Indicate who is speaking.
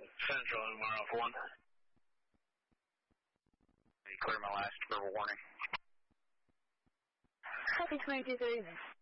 Speaker 1: Central MRF 1. Clear my last verbal warning.
Speaker 2: Copy 2230.